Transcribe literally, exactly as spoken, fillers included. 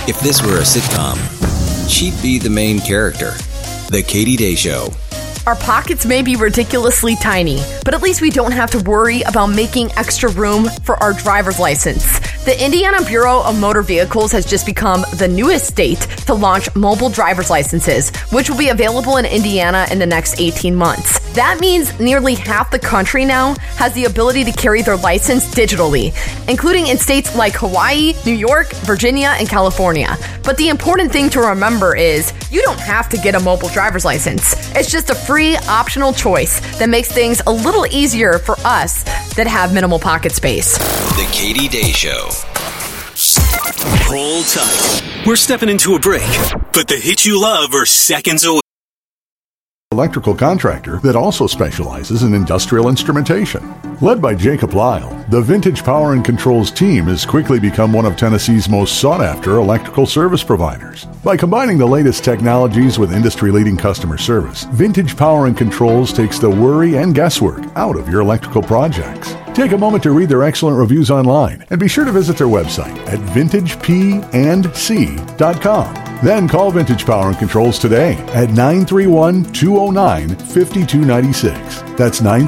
If this were a sitcom, she'd be the main character. The Katie Day Show. Our pockets may be ridiculously tiny, but at least we don't have to worry about making extra room for our driver's license. The Indiana Bureau of Motor Vehicles has just become the newest state to launch mobile driver's licenses, which will be available in Indiana in the next eighteen months. That means nearly half the country now has the ability to carry their license digitally, including in states like Hawaii, New York, Virginia, and California. But the important thing to remember is you don't have to get a mobile driver's license. It's just a free, optional choice that makes things a little easier for us that have minimal pocket space. The Katie Day Show. Hold tight. We're stepping into a break, but the hits you love are seconds away. Electrical contractor that also specializes in industrial instrumentation. Led by Jacob Lyle, the Vintage Power and Controls team has quickly become one of Tennessee's most sought-after electrical service providers. By combining the latest technologies with industry-leading customer service, Vintage Power and Controls takes the worry and guesswork out of your electrical projects. Take a moment to read their excellent reviews online and be sure to visit their website at vintage p and c dot com. Then call Vintage Power and Controls today at nine three one, two oh nine, five two nine six. That's nine